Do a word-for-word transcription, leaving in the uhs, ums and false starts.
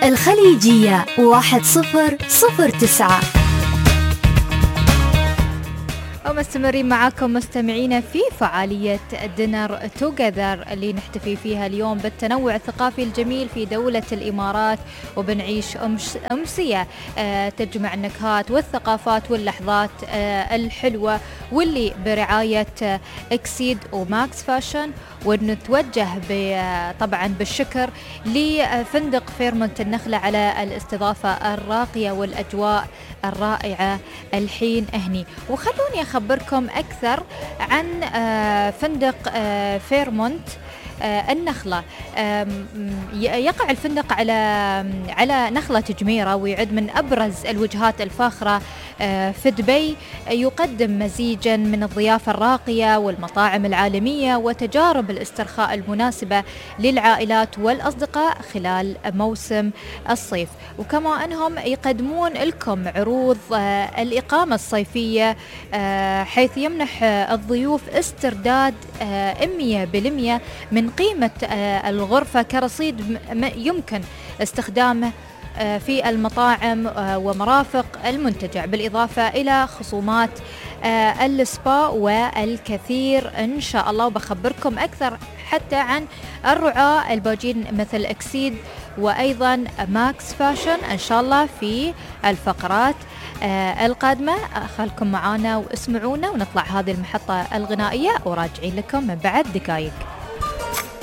الخليجية واحد صفر صفر تسعة. ومستمرين معاكم مستمعين في فعالية دينر توجذر اللي نحتفي فيها اليوم بالتنوع الثقافي الجميل في دولة الإمارات، وبنعيش أمس أمسية آه تجمع النكهات والثقافات واللحظات آه الحلوة، واللي برعاية آه إكسيد وماكس فاشن. ونتوجه طبعا بالشكر لفندق فيرمونت النخلة على الاستضافة الراقية والأجواء الرائعة الحين هني. وخلوني أخبركم أكثر عن فندق فيرمونت النخلة. يقع الفندق على على نخلة جميرة، ويعد من أبرز الوجهات الفاخرة في دبي. يقدم مزيجا من الضيافة الراقية والمطاعم العالمية وتجارب الاسترخاء المناسبة للعائلات والأصدقاء خلال موسم الصيف. وكما أنهم يقدمون لكم عروض الإقامة الصيفية، حيث يمنح الضيوف استرداد مئة بالمئة من قيمة الغرفة كرصيد يمكن استخدامه في المطاعم ومرافق المنتجع، بالإضافة إلى خصومات السبا والكثير إن شاء الله. وبخبركم أكثر حتى عن الرعاة الباجين مثل إكسيد وأيضا ماكس فاشن إن شاء الله في الفقرات القادمة. خلكم معنا واسمعونا، ونطلع هذه المحطة الغنائية وراجعين لكم من بعد دقائق.